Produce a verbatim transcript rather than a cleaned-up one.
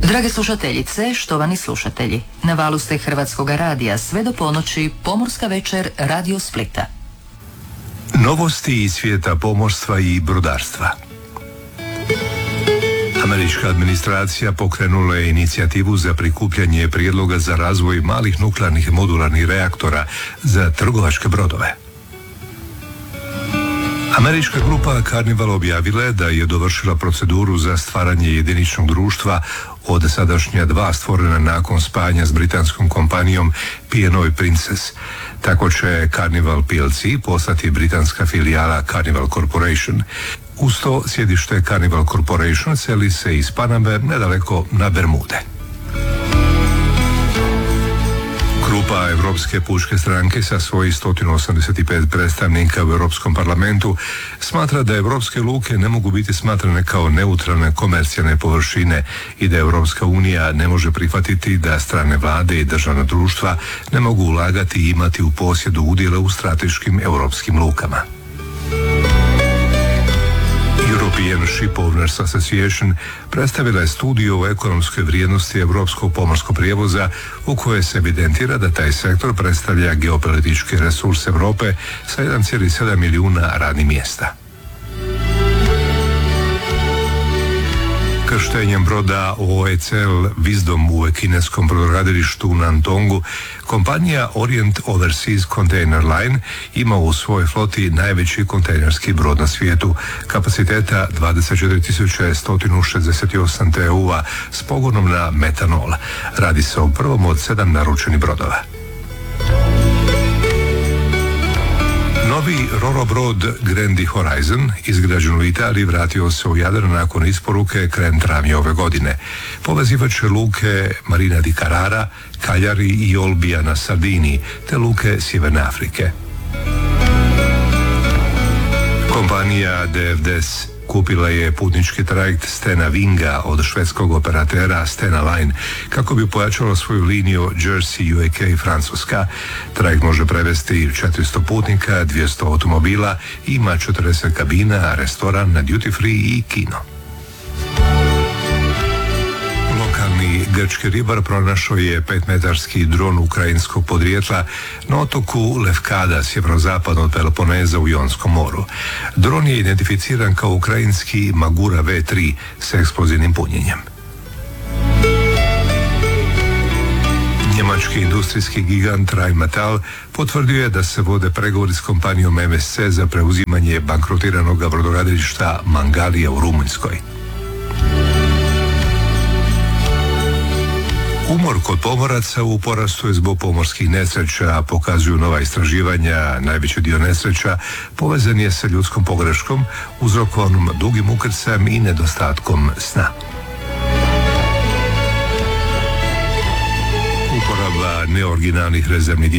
Drage slušateljice, štovani slušatelji, na valu ste Hrvatskog radija sve do ponoći, Pomorska večer Radio Splita. Novosti iz svijeta pomorstva i brodarstva. Američka administracija pokrenula je inicijativu za prikupljanje prijedloga za razvoj malih nuklearnih modularnih reaktora za trgovačke brodove. Američka grupa Carnival objavila je da je dovršila proceduru za stvaranje jediničnog društva od sadašnja dva stvorena nakon spajanja s britanskom kompanijom P and O Princess. Tako će Carnival P L C postati britanska filijala Carnival Corporation. Uz to sjedište Carnival Corporation seli se iz Paname nedaleko na Bermude. Grupa Europske pučke stranke sa svojih sto osamdeset pet predstavnika u Europskom parlamentu smatra da europske luke ne mogu biti smatrane kao neutralne komercijalne površine i da Europska unija ne može prihvatiti da strane vlade i državna društva ne mogu ulagati i imati u posjedu udjela u strateškim europskim lukama. European Ship Owners Association predstavila je studiju o ekonomskoj vrijednosti europskog pomorskog prijevoza u kojoj se evidentira da taj sektor predstavlja geopolitički resurs Europe sa jedan zarez sedam milijuna radnih mjesta. Krštenjem broda O E C L Wisdom u kineskom brodogradilištu u Nantongu, kompanija Orient Overseas Container Line ima u svojoj floti najveći kontejnerski brod na svijetu, kapaciteta dvadeset četiri tisuće sto šezdeset osam T E U-a s pogonom na metanol. Radi se o prvom od sedam naručenih brodova. Novi ro-ro brod Grandi Horizon, izgrađen u Italiji, vratio se u Jadran nakon isporuke krajem travnja ove godine. Povezivat će luke Marina di Carrara, Cagliari i Olbija na Sardiniji, te luke Sjeverne Afrike. Kompanija D F D S kupila je putnički trajekt Stena Vinga od švedskog operatera Stena Line kako bi pojačala svoju liniju Jersey, U K i Francuska. Trajekt može prevesti četiristo putnika, dvjesto automobila, ima četrdeset kabina, restoran na duty free i kino. Lokalni grčki ribar pronašao je petmetarski dron ukrajinskog podrijetla na otoku Lefkada, sjeverozapadno od Peloponeza u Jonskom moru. Dron je identificiran kao ukrajinski Magura V tri s eksplozivnim punjenjem. Njemački industrijski gigant Rheinmetall potvrdio je da se vode pregovori s kompanijom M S C za preuzimanje bankrotiranog brodogradilišta Mangalija u Rumunjskoj. Umor kod pomoraca u porastu je zbog pomorskih nesreća, pokazuju nova istraživanja. Najveći dio nesreća povezan je sa ljudskom pogreškom, uzrokovanom dugim ukrcajem i nedostatkom sna. Uporaba neoriginalnih rezervnih